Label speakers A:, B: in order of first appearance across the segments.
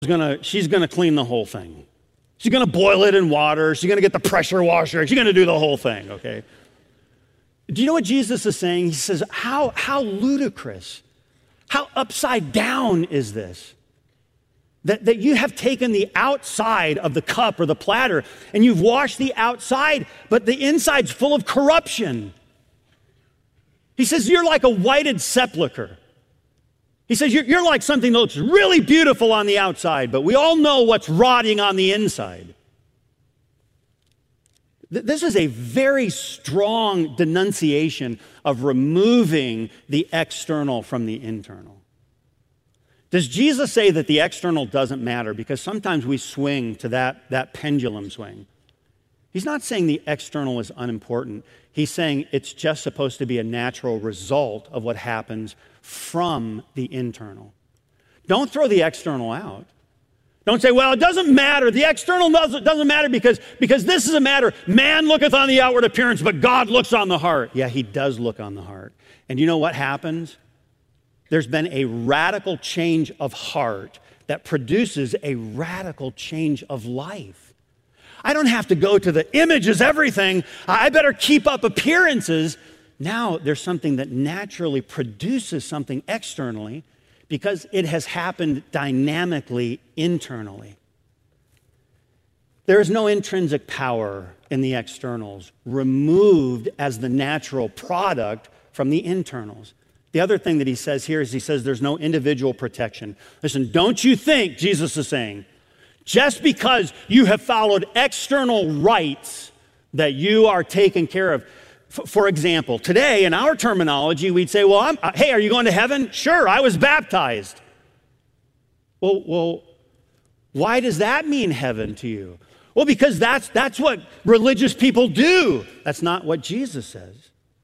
A: she's gonna clean the whole thing. She's gonna boil it in water. She's gonna get the pressure washer. She's gonna do the whole thing, okay? Do you know what Jesus is saying? He says, how ludicrous, how upside down is this? That you have taken the outside of the cup or the platter and you've washed the outside, but the inside's full of corruption. He says, you're like a whited sepulcher. He says, you're like something that looks really beautiful on the outside, but we all know what's rotting on the inside. This is a very strong denunciation of removing the external from the internal. Does Jesus say that the external doesn't matter? Because sometimes we swing to that pendulum swing. He's not saying the external is unimportant. He's saying it's just supposed to be a natural result of what happens from the internal. Don't throw the external out. Don't say, well, it doesn't matter. The external doesn't matter because this is a matter. Man looketh on the outward appearance, but God looks on the heart. Yeah, he does look on the heart. And you know what happens? There's been a radical change of heart that produces a radical change of life. I don't have to go to the image is everything. I better keep up appearances. Now there's something that naturally produces something externally because it has happened dynamically internally. There is no intrinsic power in the externals removed as the natural product from the internals. The other thing that he says here is he says there's no individual protection. Listen, don't you think, Jesus is saying, just because you have followed external rites that you are taken care of. For example, today in our terminology, we'd say, well, hey, are you going to heaven? Sure, I was baptized. Well, why does that mean heaven to you? Well, because that's what religious people do. That's not what Jesus says.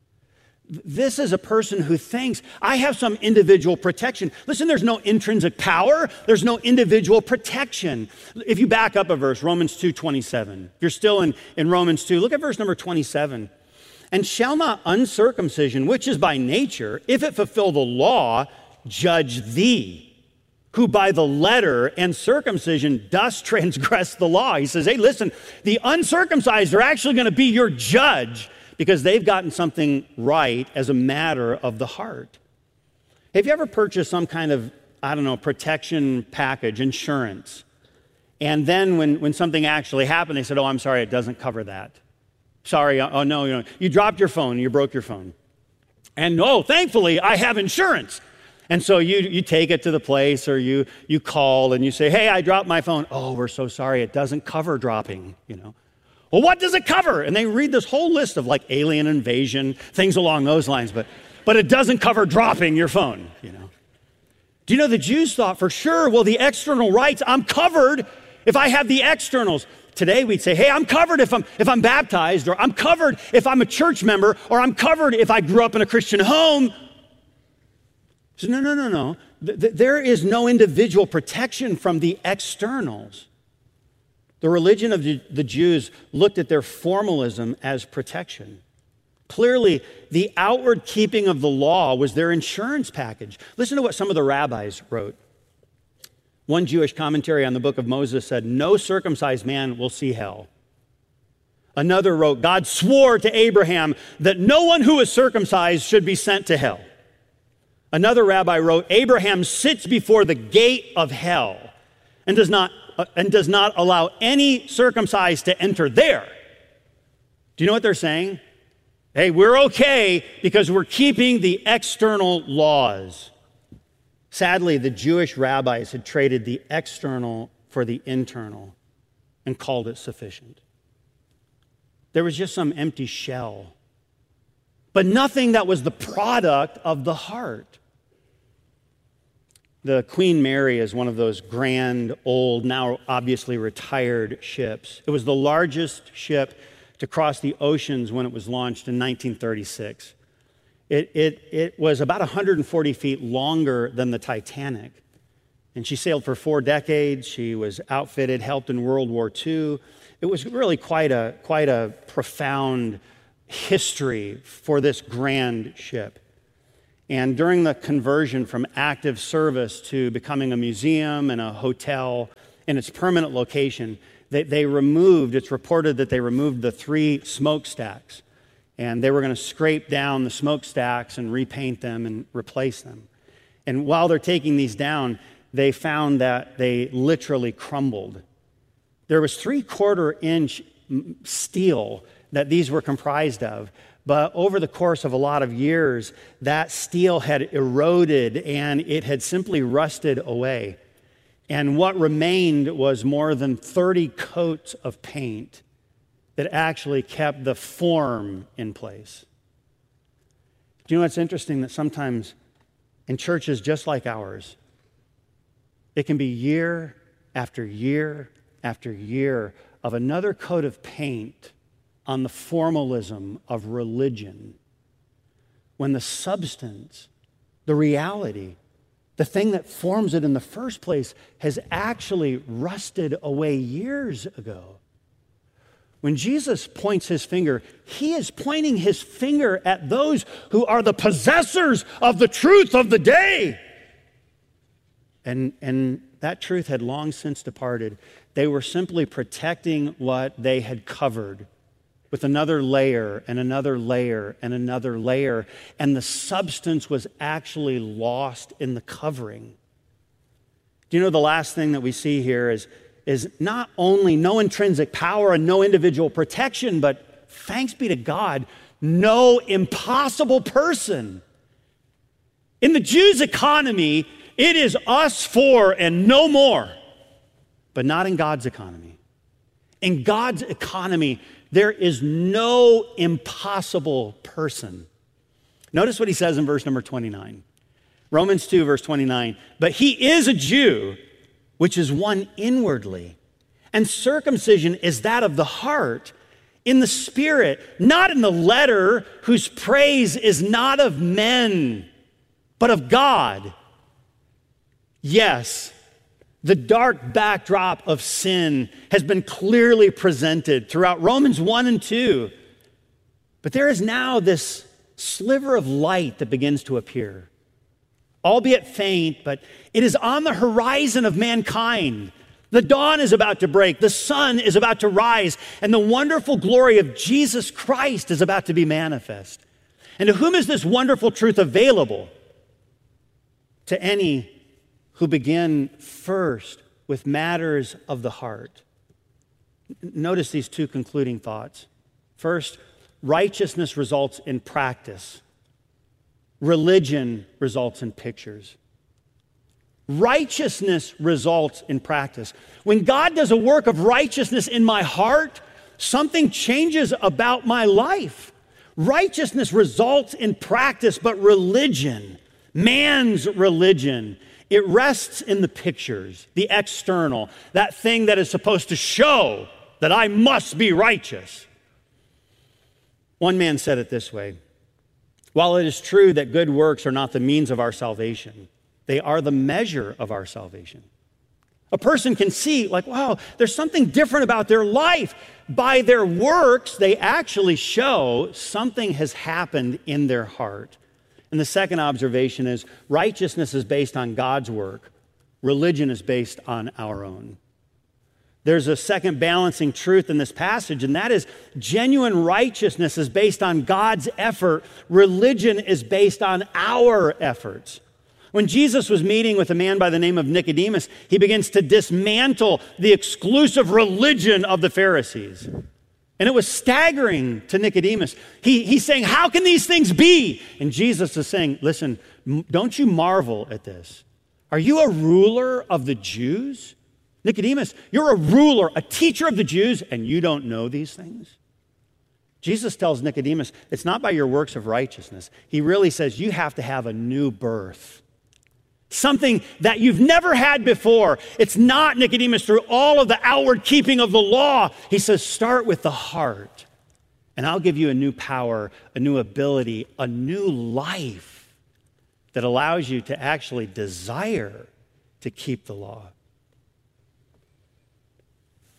A: This is a person who thinks, I have some individual protection. Listen, there's no intrinsic power. There's no individual protection. If you back up a verse, Romans 2:27. If you're still in Romans 2, look at verse number 27. And shall not uncircumcision, which is by nature, if it fulfill the law, judge thee, who by the letter and circumcision dost transgress the law? He says, hey, listen, the uncircumcised are actually going to be your judge because they've gotten something right as a matter of the heart. Have you ever purchased some kind of, protection package, insurance, and then when something actually happened, they said, oh, I'm sorry, it doesn't cover that. Sorry, oh no, you dropped your phone, you broke your phone. And no, thankfully, I have insurance. And so you take it to the place or you call and you say, hey, I dropped my phone. Oh, we're so sorry, it doesn't cover dropping, Well, what does it cover? And they read this whole list of like alien invasion, things along those lines, but it doesn't cover dropping your phone, Do you know the Jews thought for sure, well, the external rights, I'm covered if I have the externals. Today we'd say, hey, I'm covered if I'm baptized, or I'm covered if I'm a church member, or I'm covered if I grew up in a Christian home. So no. There is no individual protection from the externals. The religion of the Jews looked at their formalism as protection. Clearly, the outward keeping of the law was their insurance package. Listen to what some of the rabbis wrote. One Jewish commentary on the book of Moses said, no circumcised man will see hell. Another wrote, God swore to Abraham that no one who is circumcised should be sent to hell. Another rabbi wrote, Abraham sits before the gate of hell and does not allow any circumcised to enter there. Do you know what they're saying? Hey, we're okay because we're keeping the external laws. Sadly, the Jewish rabbis had traded the external for the internal and called it sufficient. There was just some empty shell, but nothing that was the product of the heart. The Queen Mary is one of those grand, old, now obviously retired ships. It was the largest ship to cross the oceans when it was launched in 1936. It was about 140 feet longer than the Titanic. And she sailed for 4 decades. She was outfitted, helped in World War II. It was really quite a profound history for this grand ship. And during the conversion from active service to becoming a museum and a hotel in its permanent location, it's reported that they removed the 3 smokestacks. And they were going to scrape down the smokestacks and repaint them and replace them. And while they're taking these down, they found that they literally crumbled. There was 3/4-inch steel that these were comprised of. But over the course of a lot of years, that steel had eroded and it had simply rusted away. And what remained was more than 30 coats of paint that actually kept the form in place. Do you know what's interesting? That sometimes in churches just like ours, it can be year after year after year of another coat of paint on the formalism of religion, when the substance, the reality, the thing that forms it in the first place has actually rusted away years ago. When Jesus points his finger, he is pointing his finger at those who are the possessors of the truth of the day. And that truth had long since departed. They were simply protecting what they had covered with another layer and another layer and another layer, and the substance was actually lost in the covering. Do you know the last thing that we see here is not only no intrinsic power and no individual protection, but thanks be to God, no impossible person. In the Jews' economy, it is us 4 and no more, but not in God's economy. In God's economy, there is no impossible person. Notice what he says in verse number 29. Romans 2, verse 29. But he is a Jew, which is one inwardly. And circumcision is that of the heart, in the spirit, not in the letter, whose praise is not of men, but of God. Yes, the dark backdrop of sin has been clearly presented throughout Romans 1 and 2. But there is now this sliver of light that begins to appear. Albeit faint, but it is on the horizon of mankind. The dawn is about to break, the sun is about to rise, and the wonderful glory of Jesus Christ is about to be manifest. And to whom is this wonderful truth available? To any who begin first with matters of the heart. Notice these 2 concluding thoughts. First, righteousness results in practice. Religion results in pictures. Righteousness results in practice. When God does a work of righteousness in my heart, something changes about my life. Righteousness results in practice, but religion, man's religion, it rests in the pictures, the external, that thing that is supposed to show that I must be righteous. One man said it this way: while it is true that good works are not the means of our salvation, they are the measure of our salvation. A person can see, like, wow, there's something different about their life. By their works, they actually show something has happened in their heart. And the second observation is righteousness is based on God's work. Religion is based on our own. There's a second balancing truth in this passage, and that is genuine righteousness is based on God's effort. Religion is based on our efforts. When Jesus was meeting with a man by the name of Nicodemus, he begins to dismantle the exclusive religion of the Pharisees. And it was staggering to Nicodemus. He's saying, how can these things be? And Jesus is saying, listen, don't you marvel at this. Are you a ruler of the Jews? Nicodemus, you're a ruler, a teacher of the Jews, and you don't know these things? Jesus tells Nicodemus, it's not by your works of righteousness. He really says you have to have a new birth. Something that you've never had before. It's not, Nicodemus, through all of the outward keeping of the law. He says, start with the heart, and I'll give you a new power, a new ability, a new life that allows you to actually desire to keep the law.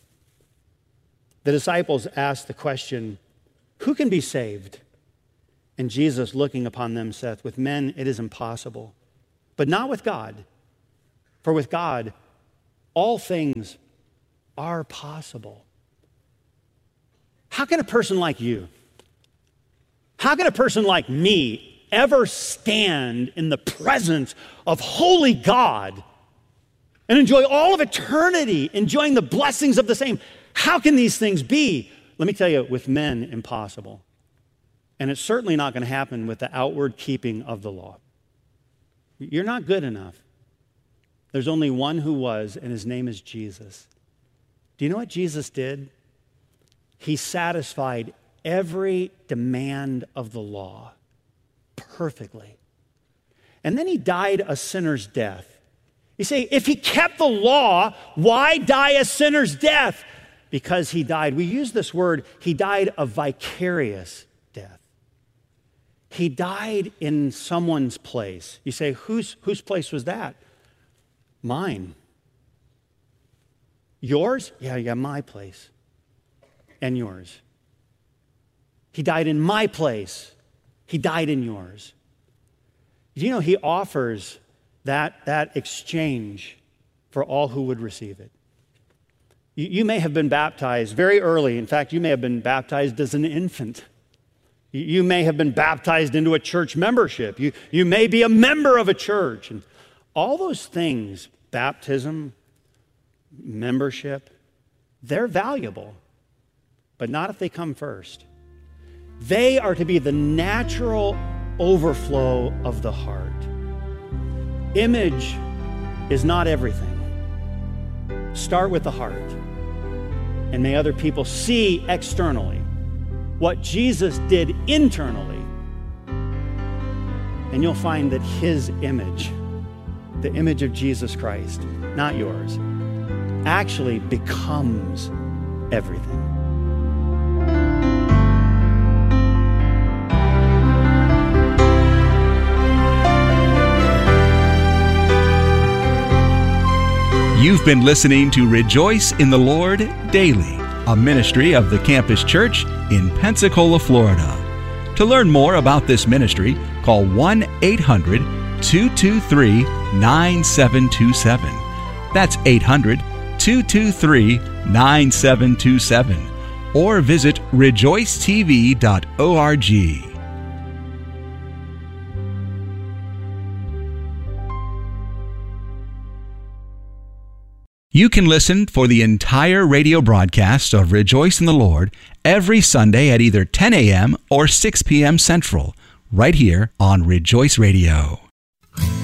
A: The disciples asked the question, who can be saved? And Jesus, looking upon them, saith, with men it is impossible, but not with God. For with God all things are possible. How can a person like you, how can a person like me ever stand in the presence of holy God and enjoy all of eternity, enjoying the blessings of the same? How can these things be? Let me tell you, with men, impossible. And it's certainly not going to happen with the outward keeping of the law. You're not good enough. There's only one who was, and his name is Jesus. Do you know what Jesus did? He satisfied every demand of the law perfectly. And then he died a sinner's death. You say, if he kept the law, why die a sinner's death? Because he died. We use this word, he died a vicarious death. He died in someone's place. You say, whose place was that? Mine. Yours? Yeah, my place. And yours. He died in my place. He died in yours. You know, he offers that exchange for all who would receive it. You may have been baptized very early. In fact, you may have been baptized as an infant. You may have been baptized into a church membership. You may be a member of a church. And all those things, baptism, membership, they're valuable, but not if they come first. They are to be the natural overflow of the heart. Image is not everything. Start with the heart. And may other people see externally what Jesus did internally. And you'll find that his image, the image of Jesus Christ, not yours, actually becomes everything.
B: You've been listening to Rejoice in the Lord Daily, a ministry of the Campus Church in Pensacola, Florida. To learn more about this ministry, call 1-800-223-9727. That's 800-223-9727. Or visit rejoicetv.org. You can listen for the entire radio broadcast of Rejoice in the Lord every Sunday at either 10 a.m. or 6 p.m. Central, right here on Rejoice Radio.